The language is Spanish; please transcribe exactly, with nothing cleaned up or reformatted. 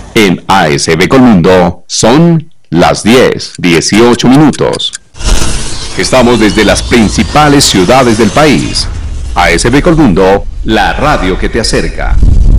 En A S B Colmundo son las diez, dieciocho minutos. Estamos desde las principales ciudades del país. A S B Colmundo, la radio que te acerca.